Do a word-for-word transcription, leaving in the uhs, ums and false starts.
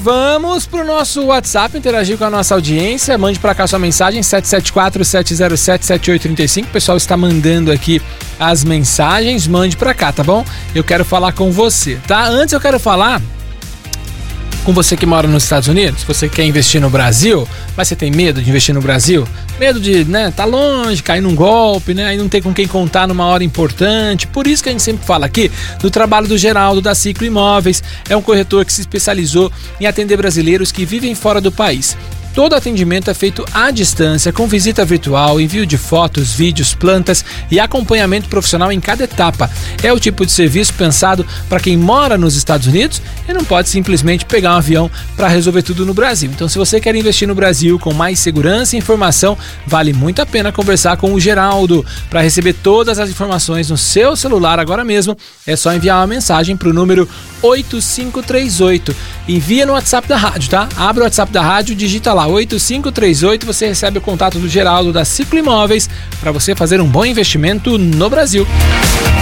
vamos pro nosso WhatsApp interagir com a nossa audiência. Mande pra cá sua mensagem, sete sete quatro, sete zero sete, sete oito três cinco. O pessoal está mandando aqui as mensagens. Mande pra cá, tá bom? Eu quero falar com você, tá? Antes eu quero falar com você que mora nos Estados Unidos, você quer investir no Brasil, mas você tem medo de investir no Brasil? Medo de, né, tá longe, cair num golpe, né, aí não tem com quem contar numa hora importante. Por isso que a gente sempre fala aqui do trabalho do Geraldo da Ciclo Imóveis. É um corretor que se especializou em atender brasileiros que vivem fora do país. Todo atendimento é feito à distância, com visita virtual, envio de fotos, vídeos, plantas e acompanhamento profissional em cada etapa. É o tipo de serviço pensado para quem mora nos Estados Unidos e não pode simplesmente pegar um avião para resolver tudo no Brasil. Então, se você quer investir no Brasil com mais segurança e informação, vale muito a pena conversar com o Geraldo. Para receber todas as informações no seu celular agora mesmo, é só enviar uma mensagem para o número oito cinco três oito. Envia no WhatsApp da rádio, tá? Abre o WhatsApp da rádio, digita lá oito cinco três oito, você recebe o contato do Geraldo da Ciclo Imóveis para você fazer um bom investimento no Brasil.